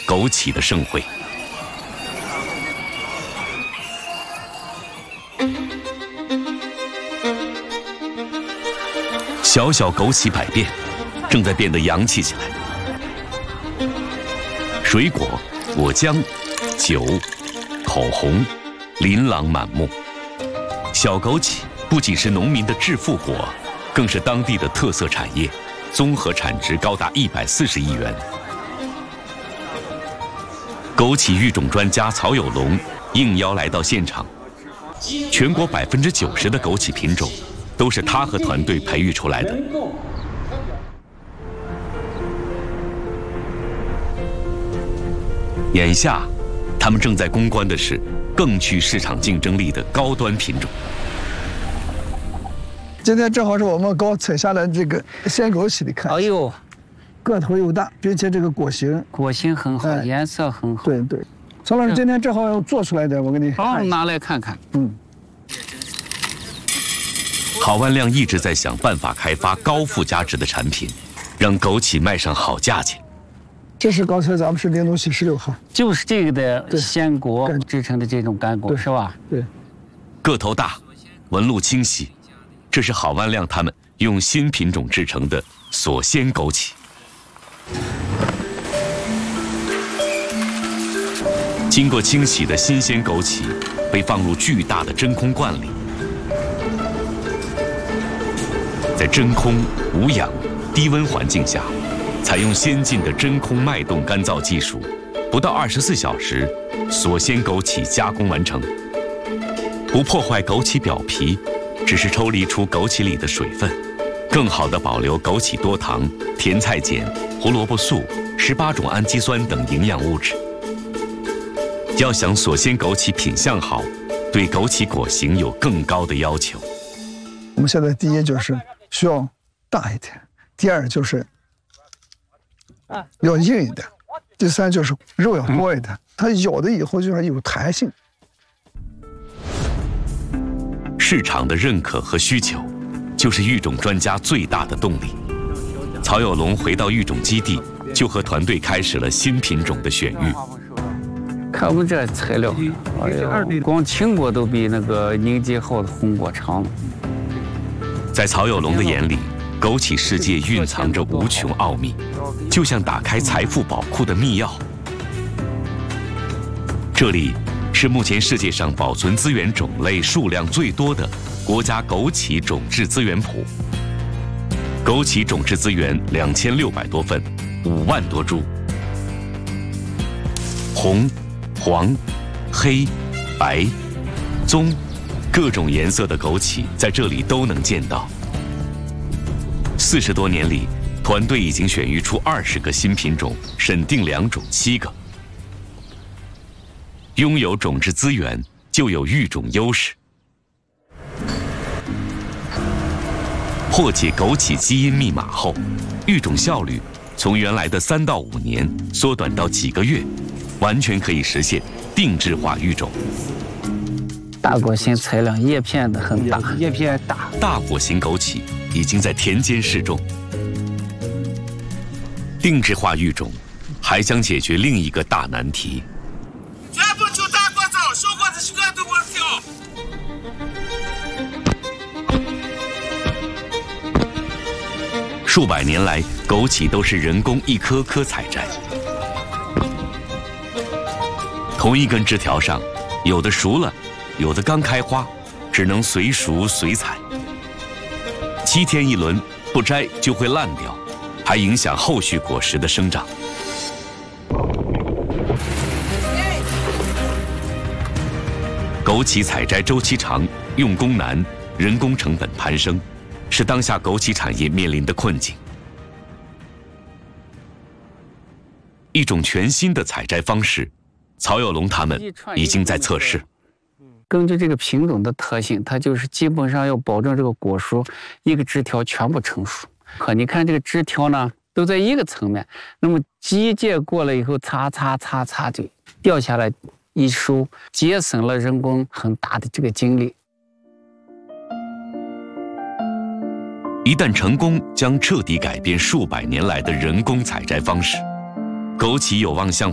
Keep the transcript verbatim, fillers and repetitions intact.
枸杞的盛会。小小枸杞百变，正在变得洋气起来。水果、果浆、酒、口红，琳琅满目。小枸杞不仅是农民的致富果，更是当地的特色产业，综合产值高达一百四十亿元。枸杞育种专家曹有龙应邀来到现场，全国百分之九十的枸杞品种都是他和团队培育出来的。眼下，他们正在攻关的是更具市场竞争力的高端品种。 今天正好是我们刚采下来这个鲜枸杞的看， 哎呦， 个头又大，并且这个果形果形很好，哎、颜色很好。 对对，曹老师今天正好要做出来的，我给你好拿来看看。 嗯。 郝万亮一直在想办法开发高附加值的产品，让枸杞卖上好价钱。 这是刚才咱们是灵东西十六号， 就是这个的鲜果制成的这种干果，是吧？ 对， 个头大，纹路清晰，这是郝万亮他们用新品种制成的锁鲜枸杞。经过清洗的新鲜枸杞被放入巨大的真空罐里。在真空、无氧、低温环境下，采用先进的真空脉动干燥技术，不到二十四小时，锁鲜枸杞加工完成。不破坏枸杞表皮，只是抽离出枸杞里的水分，更好地保留枸杞多糖、甜菜碱、胡萝卜素、十八种氨基酸等营养物质。要想锁鲜枸杞品相好，对枸杞果形有更高的要求。 我们现在第一就是需要大一点，第二就是要硬一点，第三就是肉要多一点，它咬的以后就要有弹性。 市场的认可和需求，就是育种专家最大的动力。曹有龙回到育种基地，就和团队开始了新品种的选育。 看我们这材料，哎呦，光青果都比那个宁吉号的红果长。 在曹有龙的眼里，枸杞世界蕴藏着无穷奥秘，就像打开财富宝库的密钥。这里是目前世界上保存资源种类数量最多的国家枸杞种质资源谱。枸杞种质资源两千六百多份，五万多株。红、黄、黑、白、棕。各种颜色的枸杞在这里都能见到。四十多年里，团队已经选育出二十个新品种，审定良种七个。拥有种质资源，就有育种优势。破解枸杞基因密码后，育种效率从原来的三到五年缩短到几个月，完全可以实现定制化育种。 大果型材料，叶片的很大，叶片大。 大果型枸杞已经在田间试种。定制化育种还将解决另一个大难题。 全部就大果子，小果子全都不挑。 数百年来，枸杞都是人工一颗颗采摘。同一根枝条上，有的熟了。有的刚开花，只能随熟随采。七天一轮，不摘就会烂掉，还影响后续果实的生长。枸杞采摘周期长，用工难，人工成本攀升，是当下枸杞产业面临的困境。一种全新的采摘方式，曹有龙他们已经在测试。 根据这个品种的特性，它就是基本上要保证这个果熟一个枝条全部成熟。可你看这个枝条呢，都在一个层面，那么机械过了以后，擦擦擦擦就掉下来一收，节省了人工很大的这个精力。 一旦成功，将彻底改变数百年来的人工采摘方式。枸杞有望像